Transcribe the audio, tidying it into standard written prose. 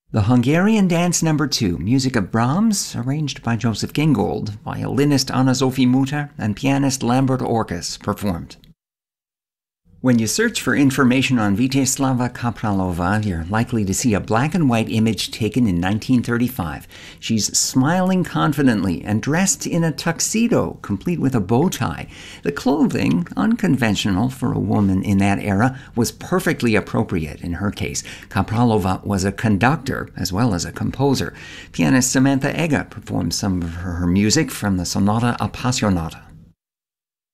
The Hungarian Dance No. 2, music of Brahms, arranged by Joseph Gingold, violinist Anna-Sophie Mutter, and pianist Lambert Orkus, performed. When you search for information on Vítězslava Kapralova, you're likely to see a black and white image taken in 1935. She's smiling confidently and dressed in a tuxedo, complete with a bow tie. The clothing, unconventional for a woman in that era, was perfectly appropriate in her case. Kapralova was a conductor as well as a composer. Pianist Samantha Egger performed some of her music from the Sonata Appassionata.